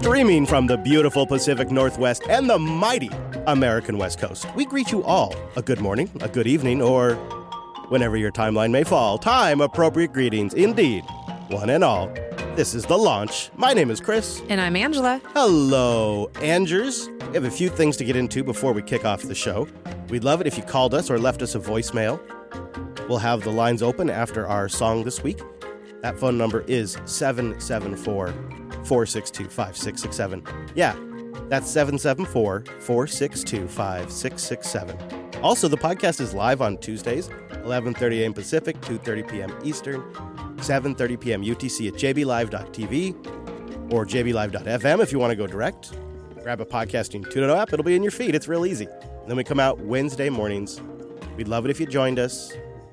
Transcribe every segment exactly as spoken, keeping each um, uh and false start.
Streaming from the beautiful Pacific Northwest and the mighty American West Coast, we greet you all a good morning, a good evening, or whenever your timeline may fall. Time-appropriate greetings, indeed, one and all. This is The Launch. My name is Chris. And I'm Angela. Hello, Angers. We have a few things to get into before we kick off the show. We'd love it if you called us or left us a voicemail. We'll have the lines open after our song this week. That phone number is seven seven four, four six two, five six six seven. Yeah, that's seven seven four, four six two, five six six seven. Also, the podcast is live on Tuesdays, eleven thirty a.m. Pacific, two thirty p.m. Eastern, seven thirty p.m. U T C at j b live dot t v or j b live dot f m if you want to go direct. Grab a podcasting Tuno app. It'll be in your feed. It's real easy. And then we come out Wednesday mornings. We'd love it if you joined us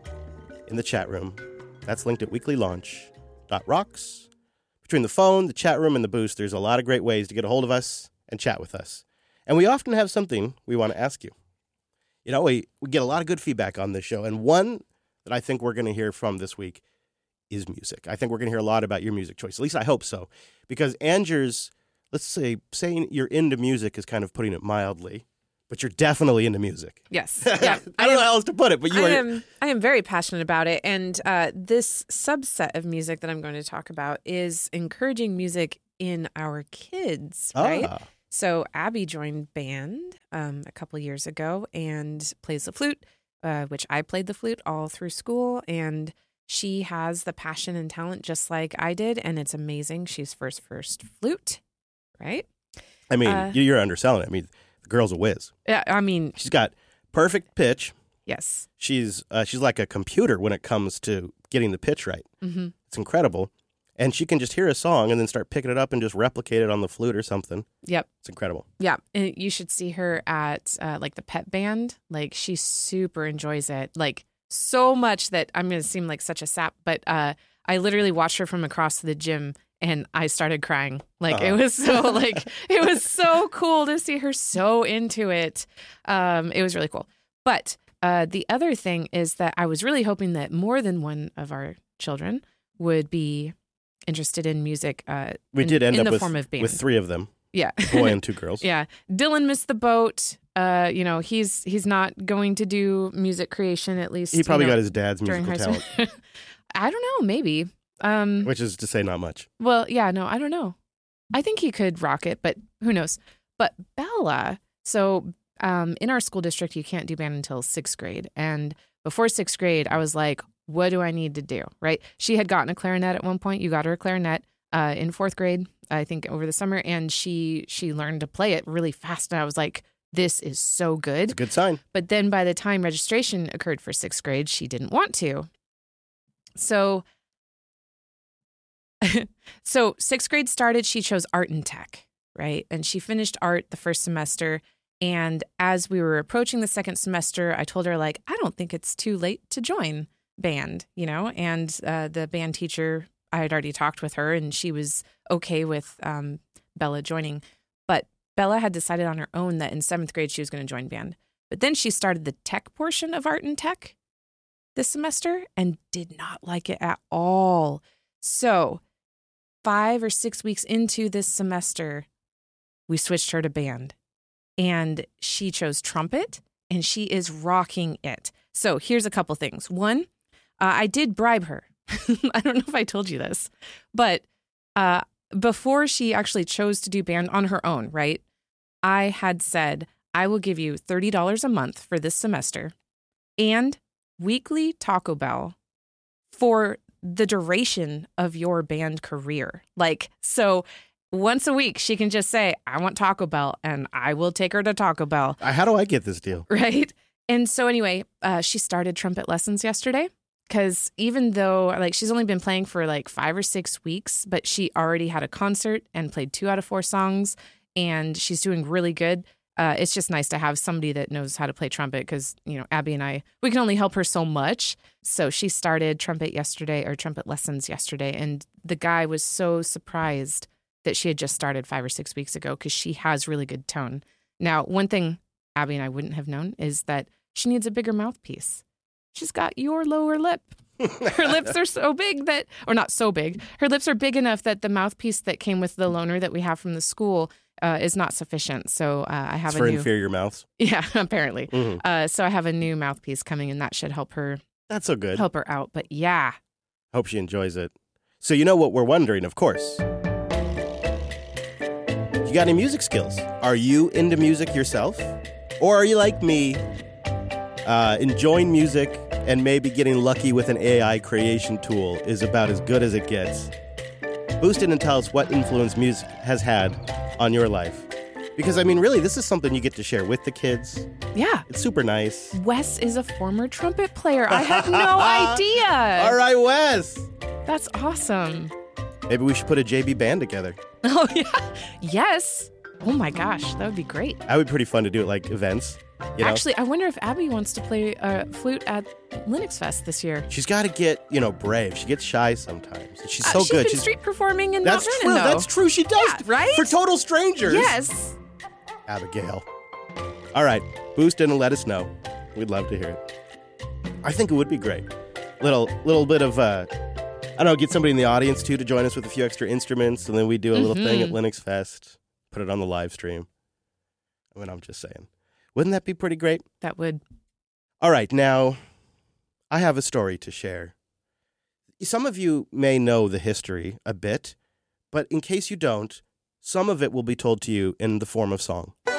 in the chat room. That's linked at weekly launch dot rocks. Between the phone, the chat room, and the boost, there's a lot of great ways to get a hold of us and chat with us. And we often have something we want to ask you. You know, we, we get a lot of good feedback on this show. And one that I think we're going to hear from this week is music. I think we're going to hear a lot about your music choice. At least I hope so. Because Angers, let's say, saying you're into music is kind of putting it mildly. But you're definitely into music. Yes. Yeah. I don't know how else to put it, but you I are. Am, I am very passionate about it. And uh, this subset of music that I'm going to talk about is encouraging music in our kids, right? Ah. So Abby joined band um, a couple years ago and plays the flute, uh, which I played the flute all through school. And she has the passion and talent just like I did. And it's amazing. She's first, first flute, right? I mean, Uh, you're underselling it. I mean, the girl's a whiz. Yeah, I mean, She's got perfect pitch. yes. She's uh, she's like a computer when it comes to getting the pitch right. Mm-hmm. It's incredible. And she can just hear a song and then start picking it up and just replicate it on the flute or something. Yep. It's incredible. Yeah, and you should see her at uh, like the pep band. Like she super enjoys it, like so much that I'm going to seem like such a sap. But uh, I literally watched her from across the gym, and I started crying. Like Uh-huh. it was so like it was so cool to see her so into it. Um, it was really cool. But uh, the other thing is that I was really hoping that more than one of our children would be interested in music. Uh, We in, did end in up the with, form of band. with three of them, Yeah. a boy and two girls. Yeah. Dylan missed the boat. Uh, you know, he's he's not going to do music creation, at least. He probably you know, got his dad's during musical high talent, school. I don't know, maybe. Um, which is to say not much. well, yeah, no, I don't know. I think he could rock it, but who knows? But Bella, so um, in our school district, you can't do band until sixth grade. And before sixth grade, I was like, what do I need to do? Right? She had gotten a clarinet at one point. You got her a clarinet uh, in fourth grade, I think, over the summer. And she she learned to play it really fast. And I was like, this is so good. It's a good sign. But then by the time registration occurred for sixth grade, she didn't want to. So, so sixth grade started, she chose art and tech, right? And she finished art the first semester. And as we were approaching the second semester, I told her, like, I don't think it's too late to join band, you know? And uh, the band teacher, I had already talked with her, and she was okay with um, Bella joining. But Bella had decided on her own that in seventh grade she was going to join band. But then she started the tech portion of art and tech this semester and did not like it at all. So five or six weeks into this semester, we switched her to band. And she chose trumpet, and she is rocking it. So here's a couple things. One, uh, I did bribe her. I don't know if I told you this, but uh, before she actually chose to do band on her own, right? I had said, I will give you thirty dollars a month for this semester and weekly Taco Bell for the duration of your band career. Like, so once a week, she can just say, I want Taco Bell, and I will take her to Taco Bell. Uh, How do I get this deal? Right? And so anyway, uh, she started trumpet lessons yesterday. Because even though, like, she's only been playing for like five or six weeks, but she already had a concert and played two out of four songs, and she's doing really good. Uh, it's just nice to have somebody that knows how to play trumpet because, you know, Abby and I, we can only help her so much. So she started trumpet yesterday, or trumpet lessons yesterday, and the guy was so surprised that she had just started five or six weeks ago because she has really good tone. Now, one thing Abby and I wouldn't have known is that she needs a bigger mouthpiece. she's got your lower lip. Her lips are so big that, or not so big, her lips are big enough that the mouthpiece that came with the loaner that we have from the school uh, is not sufficient. So uh, I have it's a for new... inferior mouths. Yeah, apparently. Mm-hmm. Uh, so I have a new mouthpiece coming, and that should help her. That's so good. Help her out. But yeah. Hope she enjoys it. So you know what we're wondering, of course. You got any music skills? Are you into music yourself? Or are you like me, uh, enjoying music and maybe getting lucky with an A I creation tool is about as good as it gets? Boost in and tell us what influence music has had on your life. Because, I mean, really, this is something you get to share with the kids. Yeah. It's super nice. Wes is a former trumpet player. I had no idea. All right, Wes. That's awesome. Maybe we should put a J B band together. Oh, yeah. Yes. Oh, my gosh. That would be great. That would be pretty fun to do at, like, events. You know? Actually, I wonder if Abby wants to play uh, flute at Linux Fest this year. She's got to get, you know, brave. She gets shy sometimes. She's Uh, so she's good. Been She's street performing in That's Mount true. Vernon, though. That's true. She does. Yeah, right? For total strangers. Yes. Abigail. All right. Boost in and let us know. We'd love to hear it. I think it would be great. Little little bit of, uh, I don't know, get somebody in the audience, too, to join us with a few extra instruments, and then we do a little Mm-hmm. thing at Linux Fest, put it on the live stream. I mean, I'm just saying. Wouldn't that be pretty great? That would. All right. Now, I have a story to share. Some of you may know the history a bit, but in case you don't, some of it will be told to you in the form of song.